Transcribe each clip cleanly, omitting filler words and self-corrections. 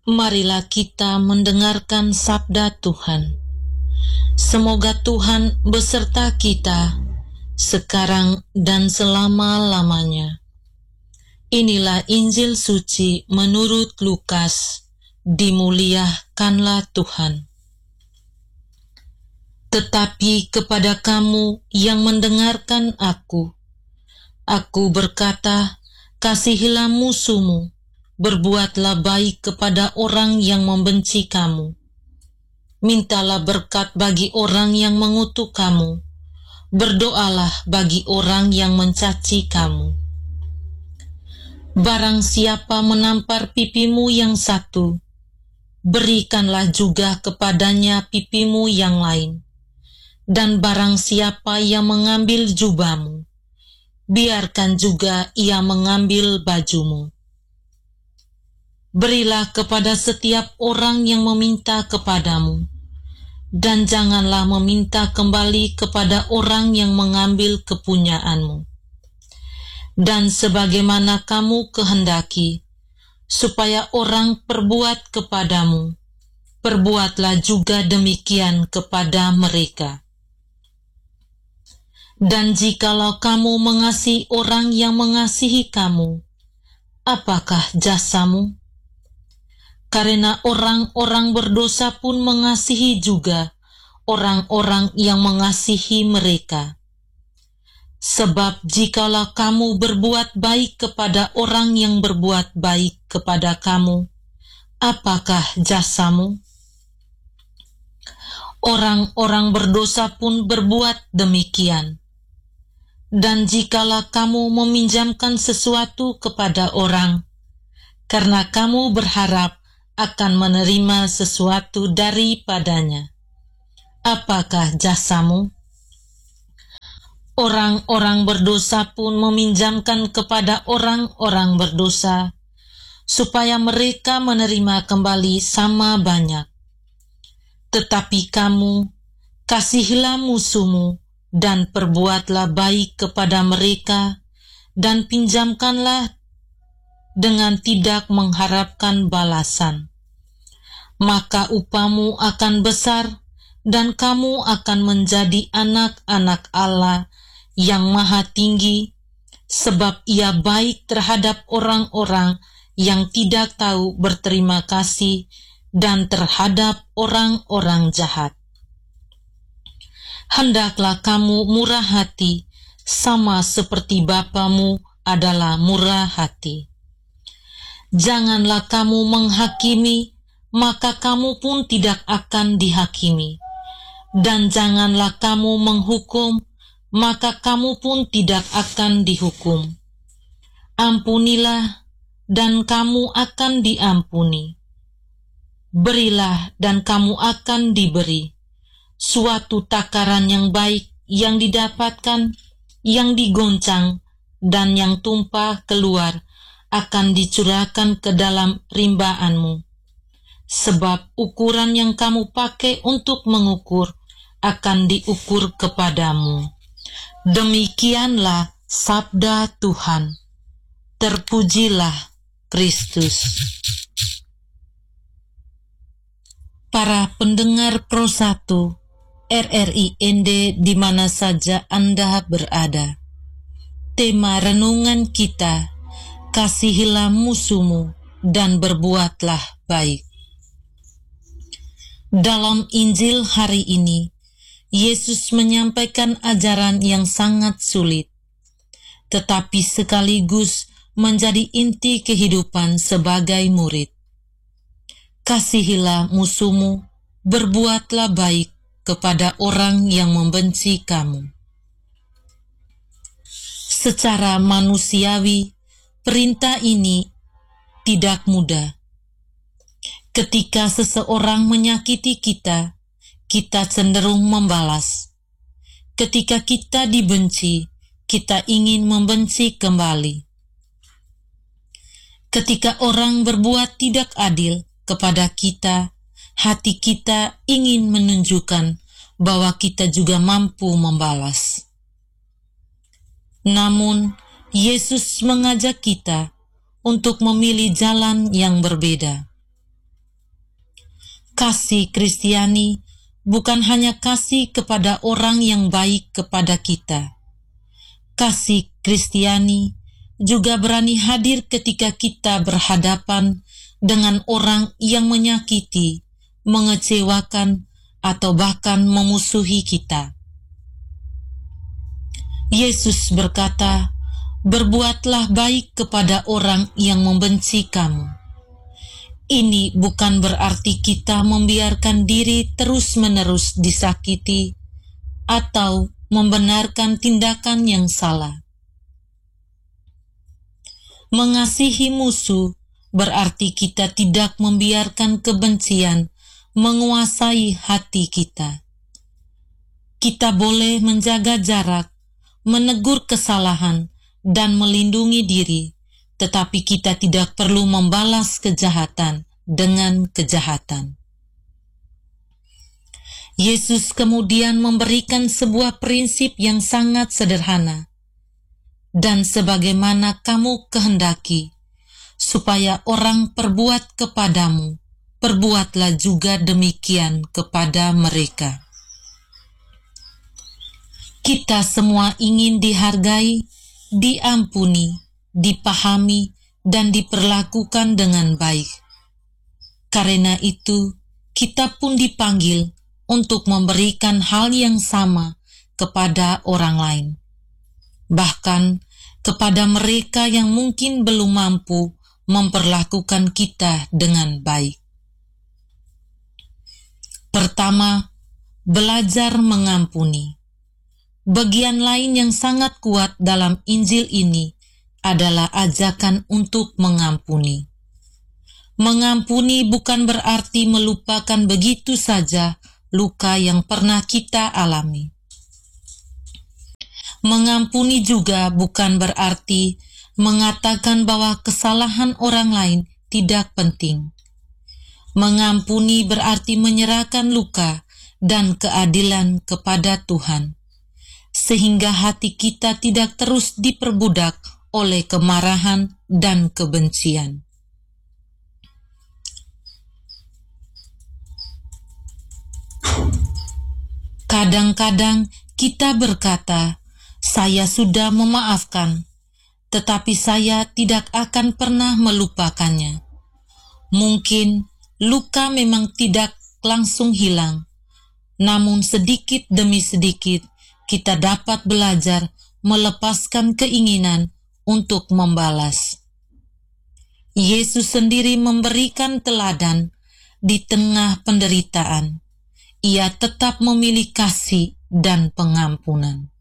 Marilah kita mendengarkan sabda Tuhan. Semoga Tuhan beserta kita sekarang dan selama-lamanya. Inilah Injil suci menurut Lukas. Dimuliakanlah Tuhan. Tetapi kepada kamu yang mendengarkan aku berkata, kasihilah musuhmu, berbuatlah baik kepada orang yang membenci kamu. Mintalah berkat bagi orang yang mengutuk kamu. Berdoalah bagi orang yang mencaci kamu. Barang siapa menampar pipimu yang satu, berikanlah juga kepadanya pipimu yang lain. Dan barang siapa yang mengambil jubahmu, biarkan juga ia mengambil bajumu. Berilah kepada setiap orang yang meminta kepadamu, dan janganlah meminta kembali kepada orang yang mengambil kepunyaanmu. Dan sebagaimana kamu kehendaki, supaya orang perbuat kepadamu, perbuatlah juga demikian kepada mereka. Dan jikalau kamu mengasihi orang yang mengasihi kamu, apakah jasamu? Karena orang-orang berdosa pun mengasihi juga orang-orang yang mengasihi mereka. Sebab jikalau kamu berbuat baik kepada orang yang berbuat baik kepada kamu, apakah jasamu? Orang-orang berdosa pun berbuat demikian. Dan jikalau kamu meminjamkan sesuatu kepada orang, karena kamu berharap akan menerima sesuatu daripadanya, apakah jasamu? Orang-orang berdosa pun meminjamkan kepada orang-orang berdosa, supaya mereka menerima kembali sama banyak. Tetapi kamu, kasihilah musuhmu, dan perbuatlah baik kepada mereka, dan pinjamkanlah dengan tidak mengharapkan balasan. Maka upahmu akan besar, dan kamu akan menjadi anak-anak Allah yang Maha Tinggi, sebab Ia baik terhadap orang-orang yang tidak tahu berterima kasih dan terhadap orang-orang jahat. Hendaklah kamu murah hati, sama seperti Bapamu adalah murah hati. Janganlah kamu menghakimi, maka kamu pun tidak akan dihakimi. Dan janganlah kamu menghukum, maka kamu pun tidak akan dihukum. Ampunilah, dan kamu akan diampuni. Berilah, dan kamu akan diberi. Suatu takaran yang baik yang didapatkan, yang digoncang, dan yang tumpah keluar akan dicurahkan ke dalam rimbaanmu. Sebab ukuran yang kamu pakai untuk mengukur akan diukur kepadamu. Demikianlah sabda Tuhan. Terpujilah Kristus. Para pendengar Pro 1 RRI ND di mana saja Anda berada. Tema renungan kita, kasihilah musuhmu dan berbuatlah baik. Dalam Injil hari ini, Yesus menyampaikan ajaran yang sangat sulit, tetapi sekaligus menjadi inti kehidupan sebagai murid. Kasihilah musuhmu, berbuatlah baik kepada orang yang membenci kamu. Secara manusiawi, perintah ini tidak mudah. Ketika seseorang menyakiti kita, kita cenderung membalas. Ketika kita dibenci, kita ingin membenci kembali. Ketika orang berbuat tidak adil kepada kita, hati kita ingin menunjukkan bahwa kita juga mampu membalas. Namun, Yesus mengajak kita untuk memilih jalan yang berbeda. Kasih Kristiani bukan hanya kasih kepada orang yang baik kepada kita. Kasih Kristiani juga berani hadir ketika kita berhadapan dengan orang yang menyakiti, mengecewakan, atau bahkan memusuhi kita. Yesus berkata, "Berbuatlah baik kepada orang yang membenci kamu." Ini bukan berarti kita membiarkan diri terus-menerus disakiti atau membenarkan tindakan yang salah. Mengasihi musuh berarti kita tidak membiarkan kebencian menguasai hati kita. Kita boleh menjaga jarak, menegur kesalahan, dan melindungi diri, tetapi kita tidak perlu membalas kejahatan dengan kejahatan. Yesus kemudian memberikan sebuah prinsip yang sangat sederhana. Dan sebagaimana kamu kehendaki, supaya orang perbuat kepadamu, perbuatlah juga demikian kepada mereka. Kita semua ingin dihargai, diampuni, dipahami, dan diperlakukan dengan baik. Karena itu, kita pun dipanggil untuk memberikan hal yang sama kepada orang lain. Bahkan kepada mereka yang mungkin belum mampu memperlakukan kita dengan baik. Pertama, belajar mengampuni. Bagian lain yang sangat kuat dalam Injil ini adalah ajakan untuk mengampuni. Mengampuni bukan berarti melupakan begitu saja luka yang pernah kita alami. Mengampuni juga bukan berarti mengatakan bahwa kesalahan orang lain tidak penting. Mengampuni berarti menyerahkan luka dan keadilan kepada Tuhan, sehingga hati kita tidak terus diperbudak oleh kemarahan dan kebencian. Kadang-kadang kita berkata, "Saya sudah memaafkan, tetapi saya tidak akan pernah melupakannya." Mungkin luka memang tidak langsung hilang, namun sedikit demi sedikit kita dapat belajar melepaskan keinginan untuk membalas. Yesus sendiri memberikan teladan di tengah penderitaan. Ia tetap memilih kasih dan pengampunan.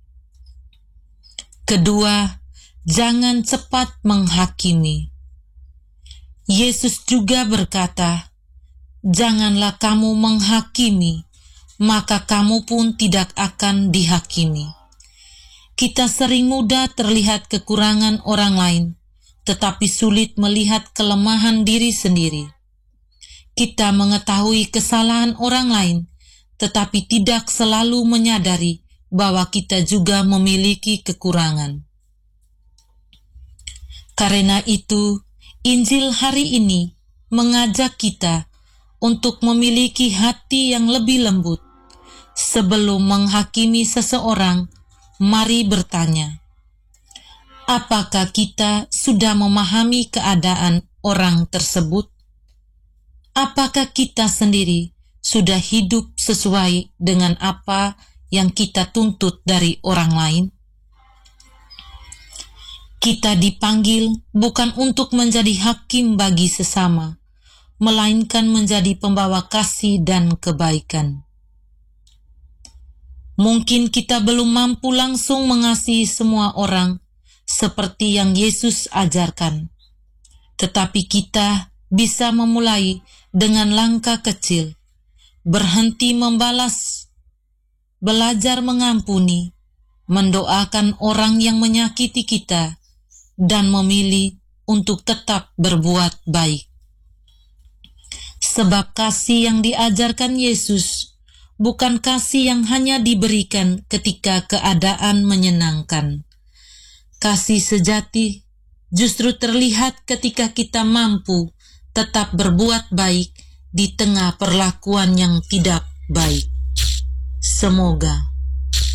Kedua, jangan cepat menghakimi. Yesus juga berkata, "Janganlah kamu menghakimi, maka kamu pun tidak akan dihakimi." Kita sering mudah terlihat kekurangan orang lain, tetapi sulit melihat kelemahan diri sendiri. Kita mengetahui kesalahan orang lain, tetapi tidak selalu menyadari bahwa kita juga memiliki kekurangan. Karena itu, Injil hari ini mengajak kita untuk memiliki hati yang lebih lembut. Sebelum menghakimi seseorang, mari bertanya, apakah kita sudah memahami keadaan orang tersebut? Apakah kita sendiri sudah hidup sesuai dengan apa yang kita tuntut dari orang lain? Kita dipanggil bukan untuk menjadi hakim bagi sesama, melainkan menjadi pembawa kasih dan kebaikan. Mungkin kita belum mampu langsung mengasihi semua orang seperti yang Yesus ajarkan, tetapi kita bisa memulai dengan langkah kecil, berhenti membalas, belajar mengampuni, mendoakan orang yang menyakiti kita, dan memilih untuk tetap berbuat baik. Sebab kasih yang diajarkan Yesus bukan kasih yang hanya diberikan ketika keadaan menyenangkan. Kasih sejati justru terlihat ketika kita mampu tetap berbuat baik di tengah perlakuan yang tidak baik. Semoga